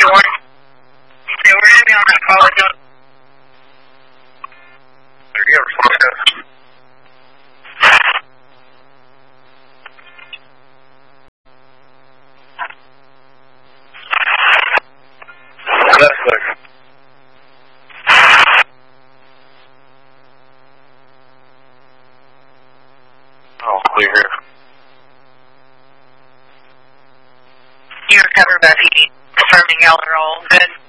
want? Yeah, we're going to be on that call. There you go. That's good. Oh, clear. You're covered by PD, confirming y'all are all good.